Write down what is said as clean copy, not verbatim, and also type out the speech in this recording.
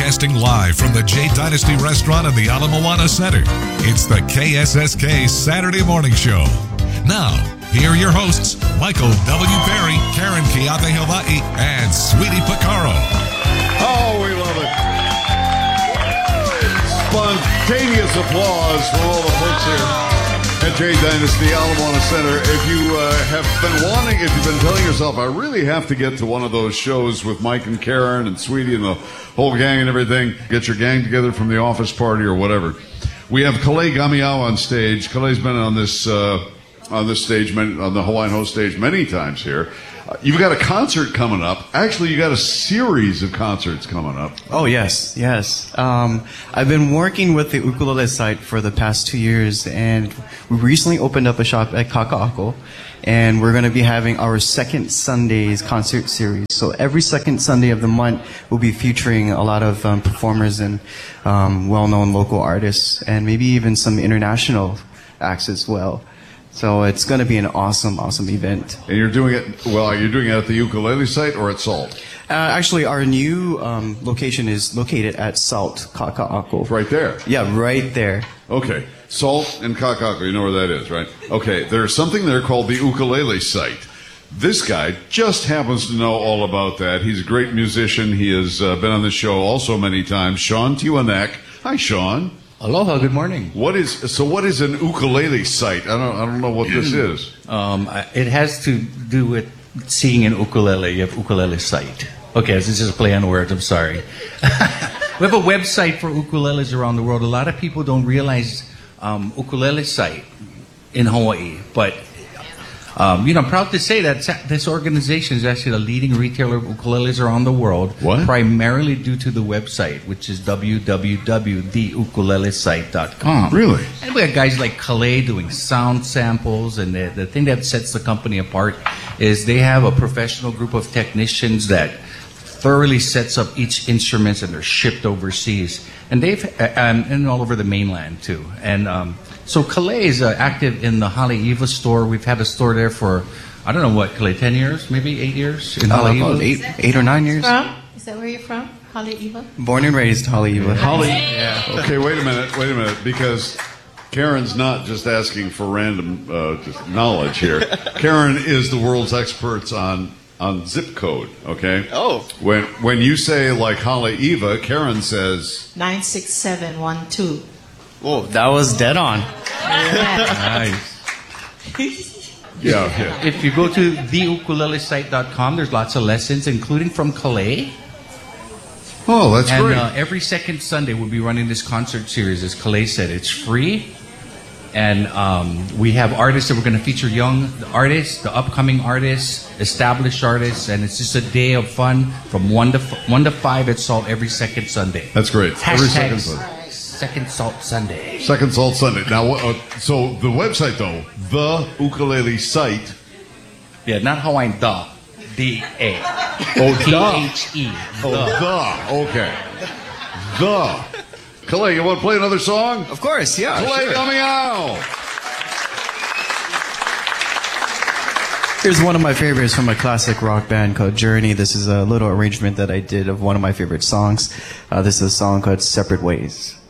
Broadcasting live from the J Dynasty Restaurant in the Ala Moana Center. It's the KSSK Saturday Morning Show. Now, here are your hosts, Michael W. Perry, Karen Keawe-Hawaii, and Sweetie Picaro. Oh, we love it. Spontaneous applause from all the folks here at J Dynasty, Ala Moana Center. If you have been wanting, if you've been telling yourself, I really have to get to one of those shows with Mike and Karen and Sweetie and the whole gang and everything, get your gang together from the office party or whatever. We have Kalei Gamiao on stage. Kalei's been on this stage, on the Hawaiian Host stage many times here. You've got a concert coming up. Actually, you got a series of concerts coming up. Oh, yes. I've been working with the ukulele site for the past 2 years, and we recently opened up a shop at Kaka'ako, and we're going to be having our second Sunday's concert series. So every second Sunday of the month, we'll be featuring a lot of performers and well-known local artists, and maybe even some international acts as well. So it's going to be an awesome event. And you're doing it, are you doing it at the ukulele site or at SALT? Actually, our new location is located at SALT, Kaka'ako. Right there? Yeah, right there. Okay. SALT and Kaka'ako, you know where that is, right? Okay, there's something there called the ukulele site. This guy just happens to know all about that. He's a great musician. He has been on this show also many times. Sean Tiwanek. Hi, Sean. Aloha, good morning. What is an ukulele site? I don't know what this is. It has to do with singing an ukulele. You have ukulele site. Okay, this is a play on words, I'm sorry. We have a website for ukuleles around the world. A lot of people don't realize ukulele site in Hawaii, but I'm proud to say that this organization is actually the leading retailer of ukuleles around the world. What? Primarily due to the website, which is www.theukulelesite.com. Really? And we have guys like Kalei doing sound samples, and the thing that sets the company apart is they have a professional group of technicians that thoroughly sets up each instrument, and they're shipped overseas, and and all over the mainland too. And so Kalei is active in the Haleiwa store. We've had a store there for, I don't know what, Kalei, 10 years, maybe 8 years in Haleiwa? Eight or 9 years. Is that where you're from? Haleiwa? Born and raised Haleiwa. Yeah. Okay, wait a minute, because Karen's not just asking for random knowledge here. Karen is the world's expert on zip code, okay? Oh. When you say like Haleiwa, Karen says 96712. Oh, that was dead on. Nice. Yeah. If you go to theukulelesite.com, there's lots of lessons, including from Kalei. Oh, that's and, great. Every second Sunday, we'll be running this concert series. As Kalei said, it's free. And we have artists that we're going to feature, young artists, the upcoming artists, established artists, and it's just a day of fun from 1 to 5 at SALT every second Sunday. That's great. Every second Sunday. Second SALT Sunday. Second SALT Sunday. Now, so the website though, the ukulele site. Yeah, not Hawaiian, the. D-A. Oh, T-H-E. Okay. The. Kalei, you want to play another song? Of course, yeah. Kalei Gamiao. Here's one of my favorites from a classic rock band called Journey. This is a little arrangement that I did of one of my favorite songs. This is a song called Separate Ways.